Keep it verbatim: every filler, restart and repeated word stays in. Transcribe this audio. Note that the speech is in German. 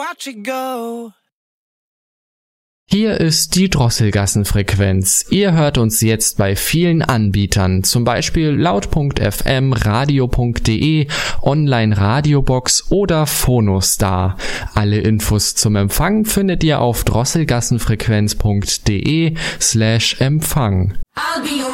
Watch it go. Hier ist die Drosselgassenfrequenz. Ihr hört uns jetzt bei vielen Anbietern, zum Beispiel laut Punkt f m, radio Punkt de, Online Radiobox oder Phonostar. Alle Infos zum Empfang findet ihr auf drosselgassenfrequenz Punkt de slash Empfang.